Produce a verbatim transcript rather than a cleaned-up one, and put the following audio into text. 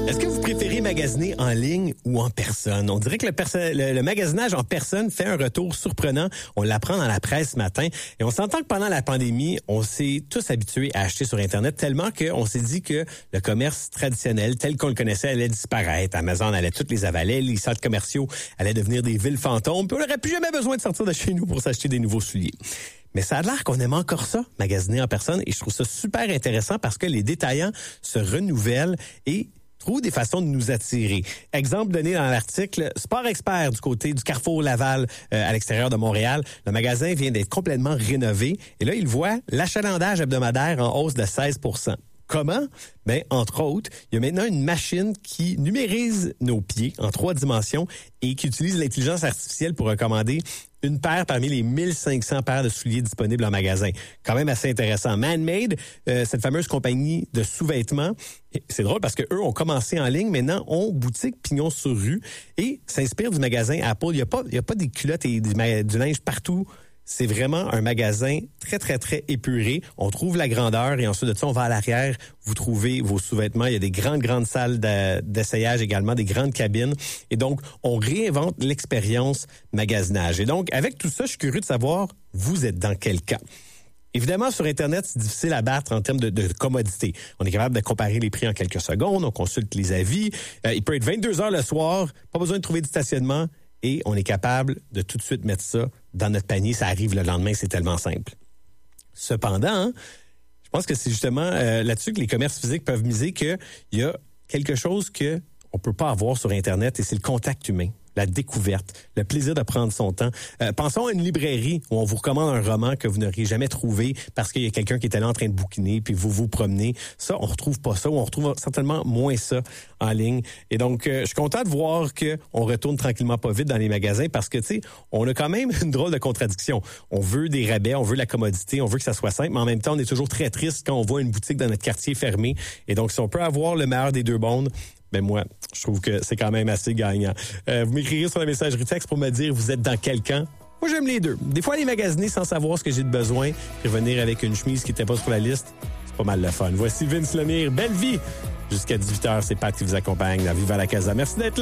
Est-ce que vous préférez magasiner en ligne ou en personne? On dirait que le, perso- le, le magasinage en personne fait un retour surprenant. On l'apprend dans la presse ce matin. Et on s'entend que pendant la pandémie, on s'est tous habitués à acheter sur Internet tellement qu'on s'est dit que le commerce traditionnel, tel qu'on le connaissait, allait disparaître. Amazon allait toutes les avaler, les centres commerciaux allaient devenir des villes fantômes, puis on n'aurait plus jamais besoin de sortir de chez nous pour s'acheter des nouveaux souliers. Mais ça a l'air qu'on aime encore ça, magasiner en personne, et je trouve ça super intéressant parce que les détaillants se renouvellent et trouvent des façons de nous attirer. Exemple donné dans l'article, Sport Expert du côté du Carrefour Laval euh, à l'extérieur de Montréal. Le magasin vient d'être complètement rénové et là, il voit l'achalandage hebdomadaire en hausse de seize pour cent. Comment? Ben, entre autres, il y a maintenant une machine qui numérise nos pieds en trois dimensions et qui utilise l'intelligence artificielle pour recommander une paire parmi les mille cinq cents paires de souliers disponibles en magasin. Quand même assez intéressant. Man-Made, euh, cette fameuse compagnie de sous-vêtements, c'est drôle parce que eux ont commencé en ligne, maintenant ont boutique pignon sur rue et s'inspirent du magasin Apple. Il n'y a pas, il y a pas des culottes et du, du linge partout. C'est vraiment un magasin très, très, très épuré. On trouve la grandeur et ensuite de ça, on va à l'arrière. Vous trouvez vos sous-vêtements. Il y a des grandes, grandes salles d'essayage également, des grandes cabines. Et donc, on réinvente l'expérience magasinage. Et donc, avec tout ça, je suis curieux de savoir, vous êtes dans quel camp? Évidemment, sur Internet, c'est difficile à battre en termes de, de commodité. On est capable de comparer les prix en quelques secondes. On consulte les avis. Euh, il peut être vingt-deux heures le soir. Pas besoin de trouver du stationnement. Et on est capable de tout de suite mettre ça dans notre panier. Ça arrive le lendemain, c'est tellement simple. Cependant, hein, je pense que c'est justement euh, là-dessus que les commerces physiques peuvent miser qu'il y a quelque chose qu'on ne peut pas avoir sur Internet et c'est le contact humain. La découverte, le plaisir de prendre son temps. Euh, pensons à une librairie où on vous recommande un roman que vous n'auriez jamais trouvé parce qu'il y a quelqu'un qui était là en train de bouquiner puis vous vous promenez. Ça, on retrouve pas ça ou on retrouve certainement moins ça en ligne. Et donc, euh, je suis content de voir que on retourne tranquillement pas vite dans les magasins parce que, tu sais, on a quand même une drôle de contradiction. On veut des rabais, on veut la commodité, on veut que ça soit simple, mais en même temps, on est toujours très triste quand on voit une boutique dans notre quartier fermée. Et donc, si on peut avoir le meilleur des deux mondes, ben moi, je trouve que c'est quand même assez gagnant. Euh, vous m'écrirez sur la messagerie texte pour me dire vous êtes dans quel camp. Moi, j'aime les deux. Des fois, aller magasiner sans savoir ce que j'ai de besoin, puis revenir avec une chemise qui n'était pas sur la liste, c'est pas mal le fun. Voici Vince Lemire. Belle vie! Jusqu'à dix-huit heures, c'est Pat qui vous accompagne. Vive à la casa. Merci d'être là.